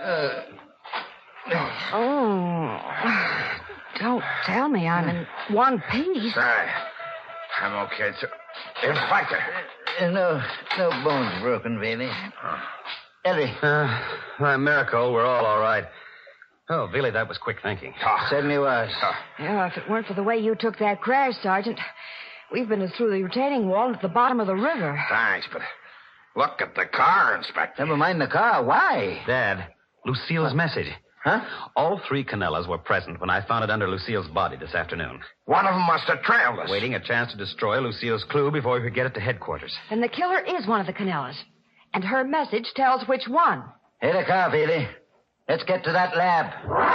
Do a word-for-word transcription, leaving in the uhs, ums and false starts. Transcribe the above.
Uh, Oh. Don't tell me I'm in one piece. Sorry. I'm okay, sir. Inspector. uh, no, no bones broken, really. Oh. Ellie. Uh, by miracle, we're all all right. Oh, Billy, that was quick thinking. Oh. Certainly was. Oh. Yeah, if it weren't for the way you took that crash, Sergeant, we've been through the retaining wall at the bottom of the river. Thanks, but look at the car, Inspector. Never mind the car. Why? Dad, Lucille's message. Huh? All three Canellas were present when I found it under Lucille's body this afternoon. One of them must have trailed us. Waiting a chance to destroy Lucille's clue before we could get it to headquarters. Then the killer is one of the Canellas. And her message tells which one. Hit a car, Billy. Let's get to that lab.